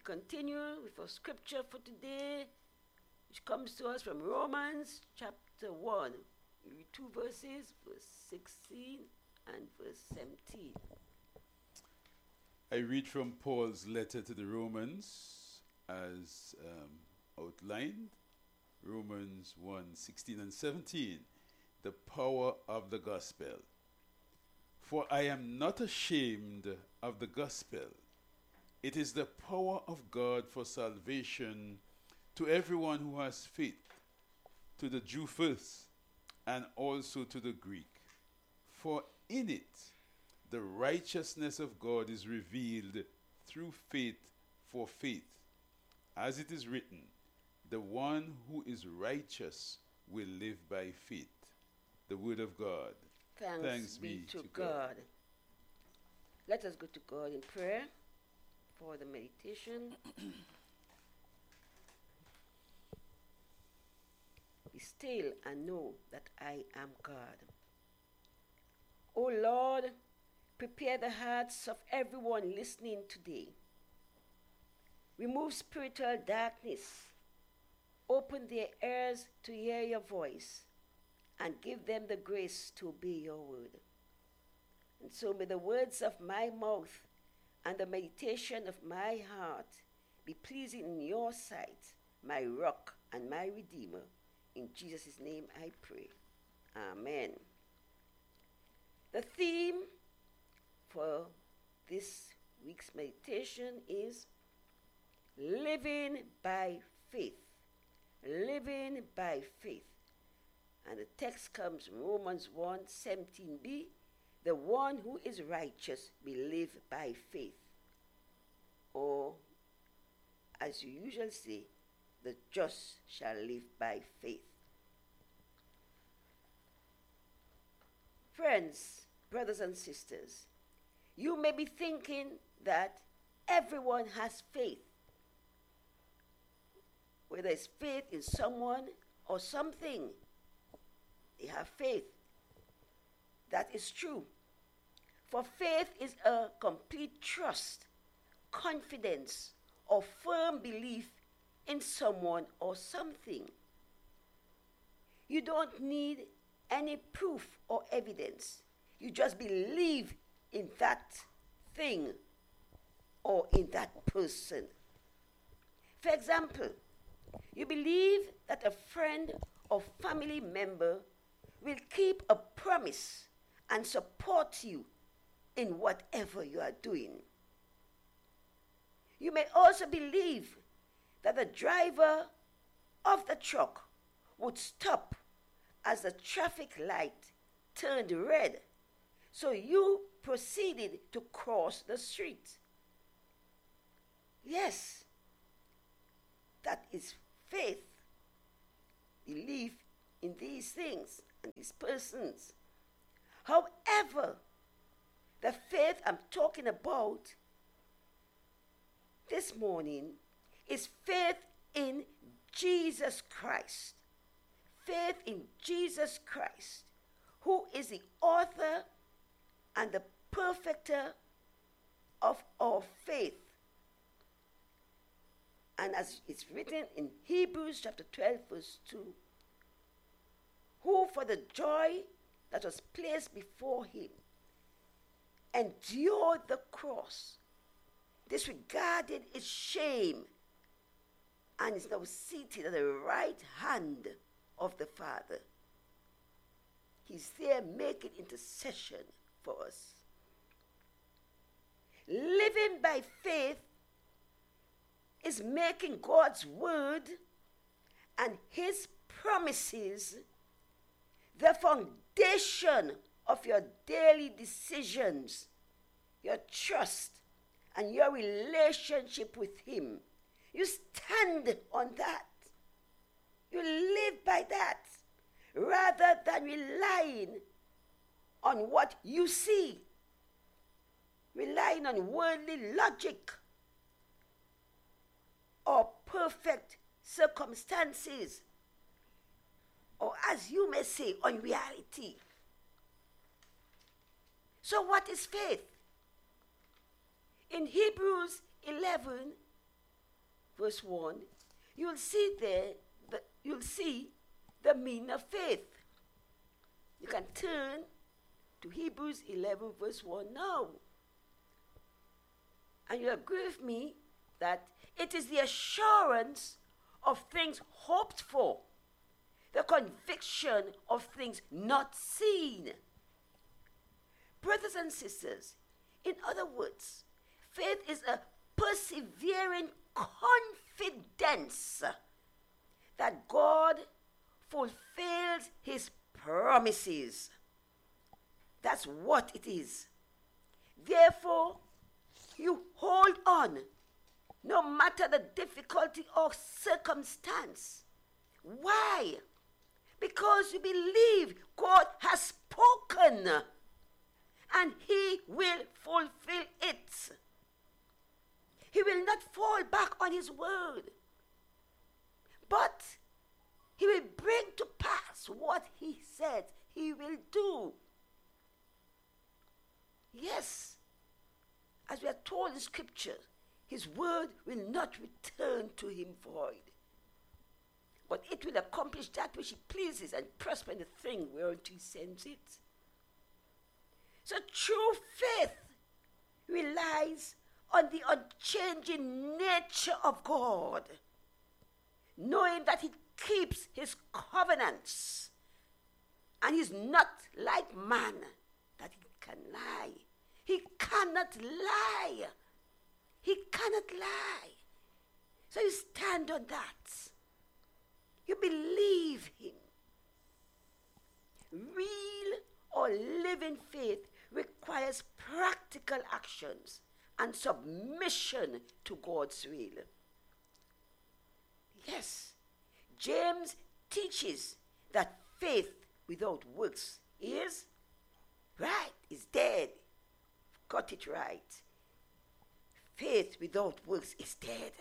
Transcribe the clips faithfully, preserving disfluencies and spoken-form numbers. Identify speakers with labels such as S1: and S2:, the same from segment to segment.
S1: We continue with our scripture for today, which comes to us from Romans chapter one. We read two verses, verse sixteen and verse seventeen.
S2: I read from Paul's letter to the Romans as um, outlined. Romans one, sixteen and seventeen. The power of the gospel. For I am not ashamed of the gospel. It is the power of God for salvation to everyone who has faith, to the Jew first, and also to the Greek. For in it the righteousness of God is revealed through faith for faith. As it is written, the one who is righteous will live by faith. The word of God.
S1: Thanks,
S2: Thanks
S1: be,
S2: be
S1: to,
S2: to
S1: God.
S2: God.
S1: Let us go to God in prayer for the meditation. Be still and know that I am God. O Lord, prepare the hearts of everyone listening today. Remove spiritual darkness. Open their ears to hear your voice and give them the grace to obey your word. And so may the words of my mouth and the meditation of my heart be pleasing in your sight, my rock and my redeemer. In Jesus' name I pray. Amen. The theme for this week's meditation is living by faith. Living by faith. And the text comes from Romans one, seventeen b. The one who is righteous will live by faith. Or, as you usually say, the just shall live by faith. Friends, brothers and sisters, you may be thinking that everyone has faith. Whether it's faith in someone or something, they have faith. That is true. For faith is a complete trust, confidence, or firm belief in someone or something. You don't need any proof or evidence. You just believe in that thing or in that person. For example, you believe that a friend or family member will keep a promise and support you in whatever you are doing. You may also believe that the driver of the truck would stop as the traffic light turned red, so you proceeded to cross the street. Yes, that is faith, belief in these things and these persons. However, the faith I'm talking about this morning is faith in Jesus Christ. Faith in Jesus Christ, who is the author and the perfecter of our faith. And as it's written in Hebrews chapter twelve, verse two, who for the joy that was placed before him endured the cross, disregarded its shame, and is now seated at the right hand of the Father. He's there making intercession for us. Living by faith is making God's word and his promises the foundation of your daily decisions, your trust, and your relationship with him. You stand on that. You live by that rather than relying on what you see, relying on worldly logic or perfect circumstances, or as you may say, on reality. So what is faith? In Hebrews eleven, verse one, you'll see there, the, you'll see the meaning of faith. You can turn to Hebrews eleven, verse one now. And you agree with me that it is the assurance of things hoped for, the conviction of things not seen. Brothers and sisters, in other words, faith is a persevering confidence that God fulfills his promises. That's what it is. Therefore, you hold on, no matter the difficulty or circumstance. Why? Because you believe God has spoken, and he will fulfill it. He will not fall back on his word, but he will bring to pass what he said he will do. Yes, as we are told in Scripture, his word will not return to him void, but it will accomplish that which he pleases and prosper in the thing whereunto he sends it. So true faith relies on the unchanging nature of God, knowing that he keeps his covenants, and he's not like man that he can lie. He cannot lie. He cannot lie. So you stand on that. You believe him. Real or living faith requires practical actions and submission to God's will. Yes, James teaches that faith without works is right, is dead. Got it right. Faith without works is dead.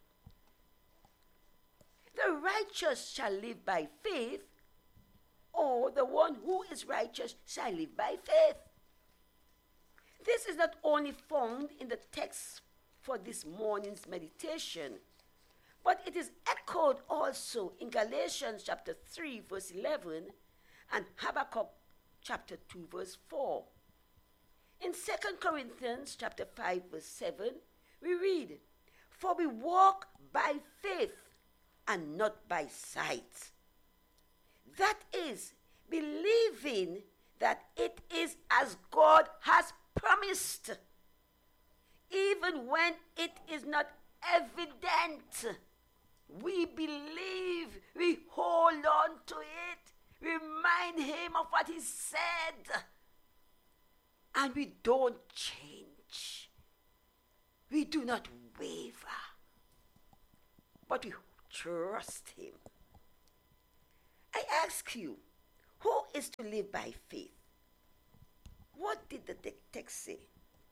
S1: The righteous shall live by faith, or the one who is righteous shall live by faith. This is not only found in the text for this morning's meditation, but it is echoed also in Galatians chapter three, verse eleven, and Habakkuk chapter two, verse four. In Second Corinthians chapter five, verse seven, we read, "For we walk by faith and not by sight." That is, believing that it is as God has promised, even when it is not evident. We believe, we hold on to it, remind him of what he said, and we don't change. We do not waver, but we trust him. I ask you, who is to live by faith? What did the text say?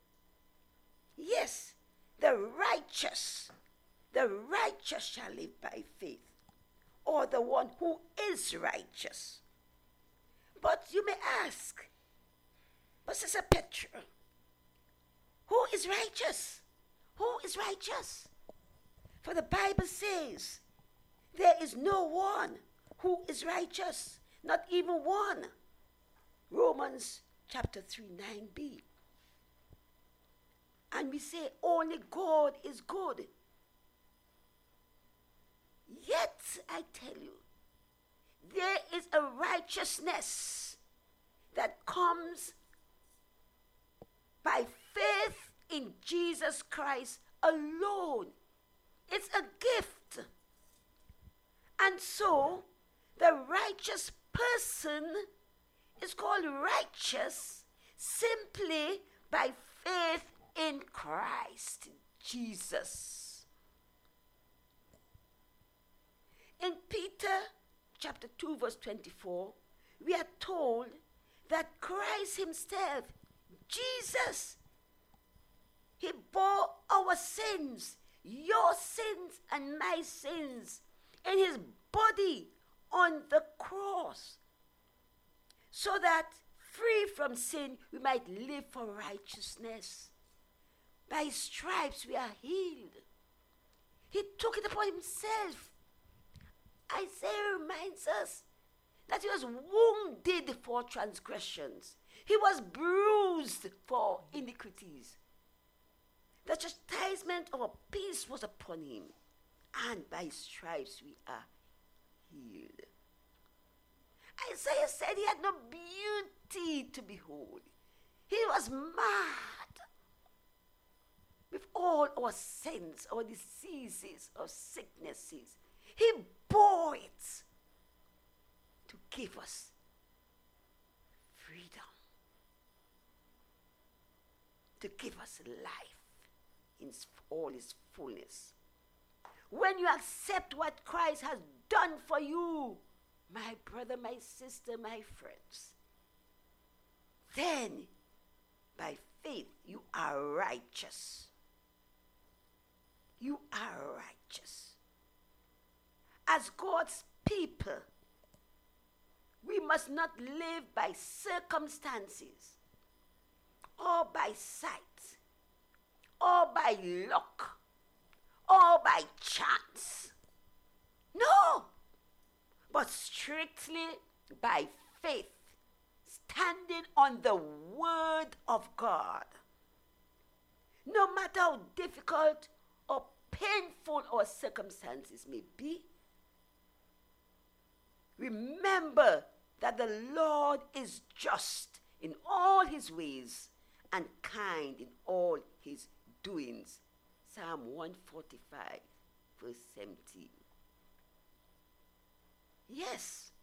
S1: Yes, the righteous, the righteous shall live by faith, or the one who is righteous. But you may ask, but Sister Petra, who is righteous? Who is righteous? For the Bible says, there is no one who is righteous, not even one. Romans chapter three, nine b. And we say only God is good. Yet, I tell you, there is a righteousness that comes by faith in Jesus Christ alone. It's a gift. And so, the righteous person is called righteous simply by faith in Christ Jesus. In Peter chapter two, verse twenty-four, we are told that Christ himself, Jesus, he bore our sins, your sins and my sins, in his body on the cross, so that free from sin we might live for righteousness. By his stripes we are healed. He took it upon himself. Isaiah reminds us that he was wounded for transgressions. He was bruised for iniquities. The chastisement of our peace was upon him, and by his stripes we are healed. Isaiah said he had no beauty to behold. He was mad with all our sins, our diseases, our sicknesses. He bore it to give us freedom, to give us life in all its fullness. When you accept what Christ has done for you, my brother, my sister, my friends, then by faith you are righteous. You are righteous. As God's people, we must not live by circumstances or by sight or by luck or by chance. No, but strictly by faith, standing on the word of God. No matter how difficult or painful our circumstances may be, remember that the Lord is just in all his ways and kind in all his doings. Psalm one forty-five, verse seventeen. Yes,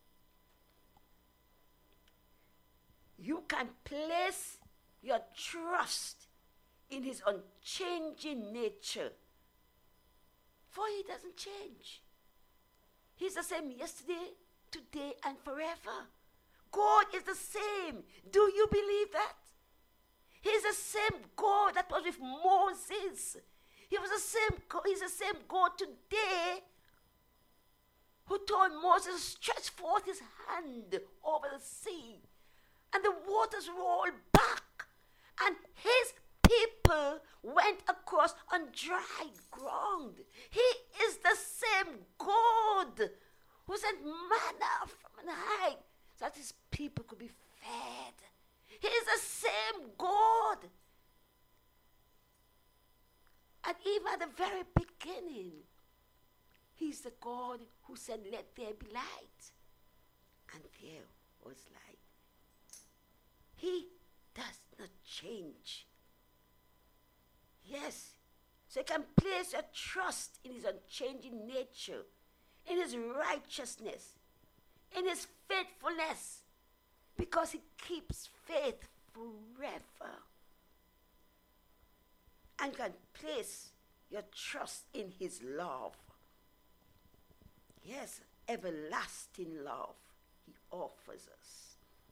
S1: you can place your trust in his unchanging nature, for he doesn't change. He's the same yesterday, today, and forever. God is the same. Do you believe that? He's the same God that was with Moses. He was the same God. He's the same God today who told Moses to stretch forth his hand over the sea, and the waters rolled back, and his people went across on dry ground. He is the same God who sent manna from on high so that his people could be fed. He is the same God. And even at the very beginning, he's the God who said, "Let there be light." And there was light. He does not change. Yes. So you can place your trust in his unchanging nature, in his righteousness, in his faithfulness, because he keeps faith forever. And you can place your trust in his love. Yes, everlasting love he offers us.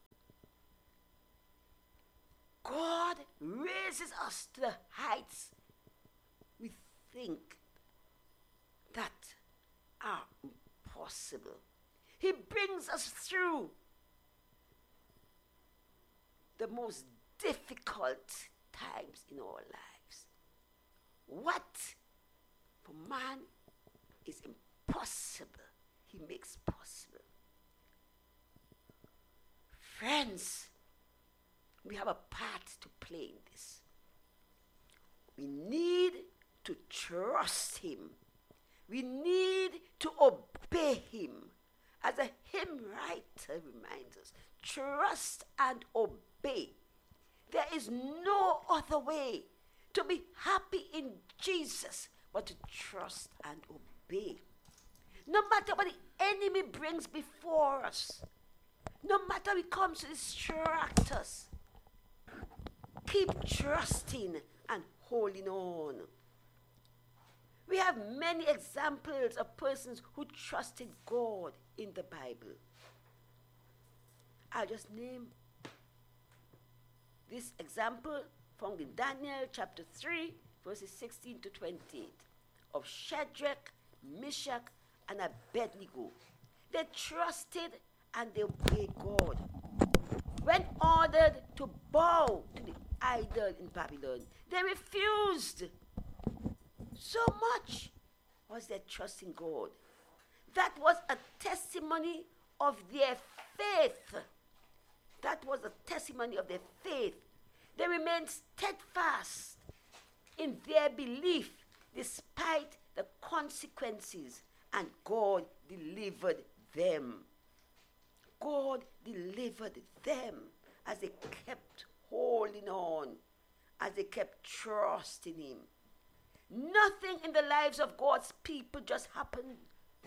S1: God raises us to the heights we think that are impossible. He brings us through the most difficult times in our lives. What for man is impossible, he makes possible. Friends, we have a part to play in this. We need to trust him. We need to obey him. As the hymn writer reminds us, trust and obey. There is no other way to be happy in Jesus but to trust and obey. No matter what the enemy brings before us, no matter what comes to distract us, keep trusting and holding on. We have many examples of persons who trusted God in the Bible. I'll just name this example found in Daniel chapter three, verses sixteen to twenty-eight, of Shadrach, Meshach, and Abednego. They trusted and they obeyed God. When ordered to bow to the idol in Babylon, they refused so much was their trust in God. That was a testimony of their faith. That was a testimony of their faith. They remained steadfast in their belief despite the consequences, and God delivered them. God delivered them as they kept holding on, as they kept trusting Him. Nothing in the lives of God's people just happened.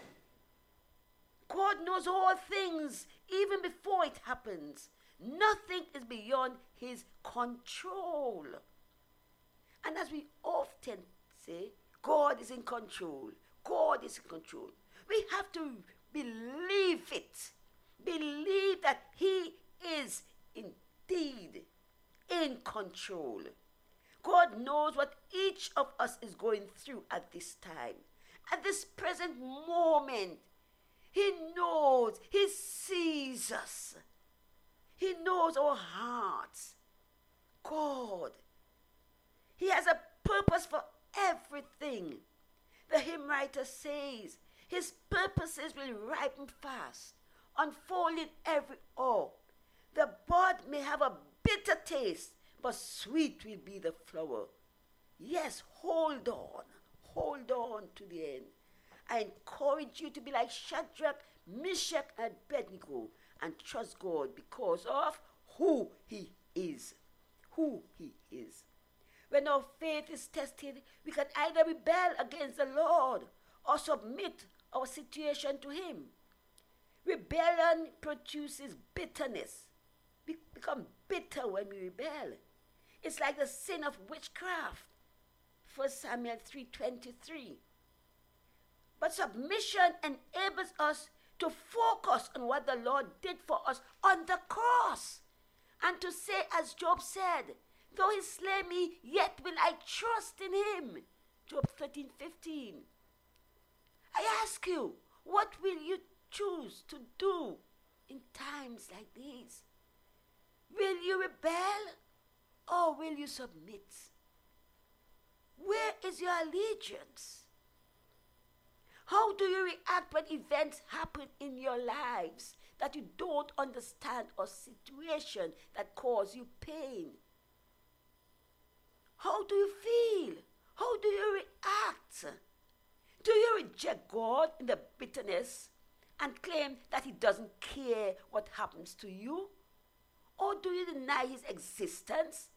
S1: God knows all things even before it happens. Nothing is beyond His control. And as we often say, God is in control. God is in control. We have to believe it. Believe that He is indeed in control. God knows what each of us is going through at this time. At this present moment, He knows. He sees us. He knows our hearts. God, He has a purpose for everything. The hymn writer says, His purposes will ripen fast, unfolding every hour. The bud may have a bitter taste, but sweet will be the flower. Yes, hold on. Hold on to the end. I encourage you to be like Shadrach, Meshach, and Abednego and trust God because of who He is. Who He is. When our faith is tested, we can either rebel against the Lord or submit our situation to Him. Rebellion produces bitterness. We become bitter when we rebel. It's like the sin of witchcraft. First Samuel three twenty-three. But submission enables us to focus on what the Lord did for us on the cross. And to say, as Job said, though He slay me, yet will I trust in Him. Job thirteen fifteen. I ask you, what will you choose to do in times like these? Will you rebel or will you submit? Where is your allegiance? How do you react when events happen in your lives that you don't understand or situation that cause you pain? How do you feel? How do you react? Do you reject God in the bitterness and claim that He doesn't care what happens to you? Or do you deny His existence?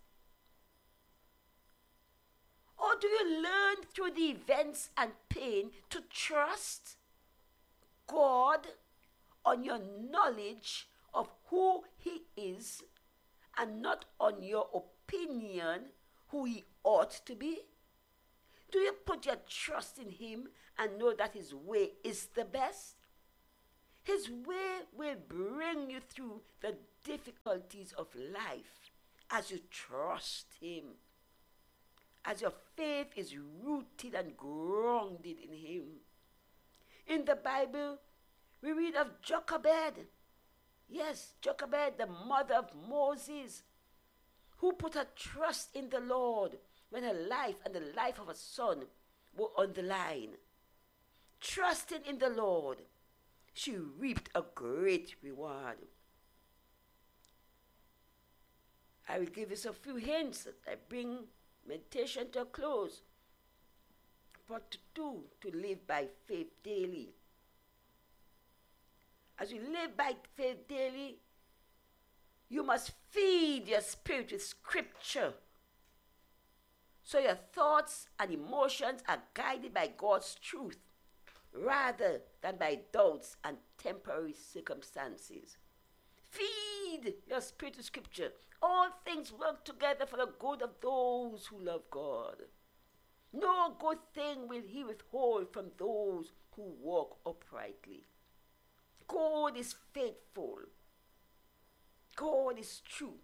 S1: Or do you learn through the events and pain to trust God on your knowledge of who He is and not on your opinion who He ought to be? Do you put your trust in Him and know that His way is the best? His way will bring you through the difficulties of life as you trust Him, as your faith is rooted and grounded in Him. In the Bible, we read of Jochebed. Yes, Jochebed, the mother of Moses, who put her trust in the Lord when her life and the life of her son were on the line. Trusting in the Lord, she reaped a great reward. I will give you a few hints that I bring meditation to a close. What to do to live by faith daily. As you live by faith daily, you must feed your spirit with scripture, so your thoughts and emotions are guided by God's truth rather than by doubts and temporary circumstances. Feed your spirit with scripture. All things work together for the good of those who love God. No good thing will He withhold from those who walk uprightly. God is faithful. God is true.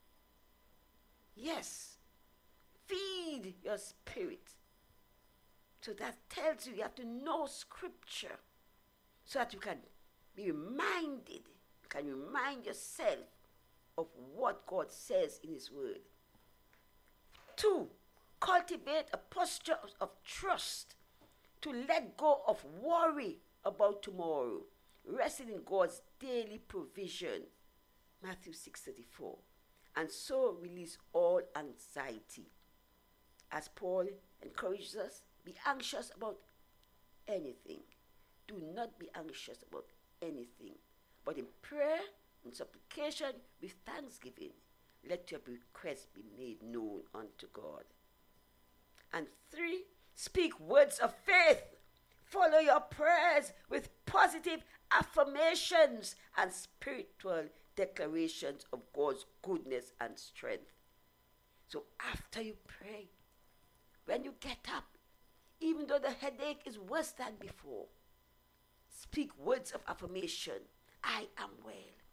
S1: Yes, feed your spirit. So that tells you you have to know scripture so that you can be reminded, you can remind yourself of what God says in His word. Two, cultivate a posture of, of trust to let go of worry about tomorrow, resting in God's daily provision. Matthew six thirty-four. And so release all anxiety. As Paul encourages us, be anxious about anything. Do not be anxious about anything. But in prayer and supplication with thanksgiving, let your requests be made known unto God. And three, speak words of faith. Follow your prayers with positive affirmations and spiritual declarations of God's goodness and strength. So after you pray, when you get up, even though the headache is worse than before, speak words of affirmation. I am well.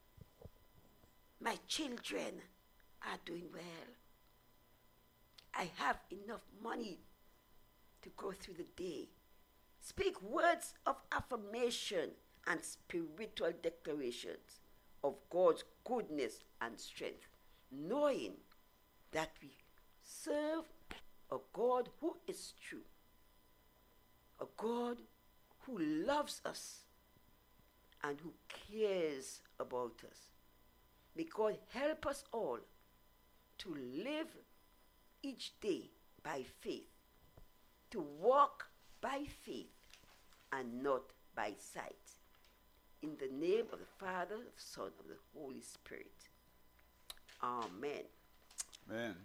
S1: My children are doing well. I have enough money to go through the day. Speak words of affirmation and spiritual declarations of God's goodness and strength, knowing that we serve a God who is true, a God who loves us and who cares about us. May God help us all to live each day by faith, to walk by faith and not by sight. In the name of the Father, the Son, of the Holy Spirit. Amen.
S2: Amen. Amen.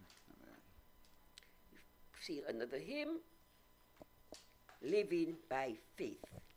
S1: See another hymn, Living by Faith.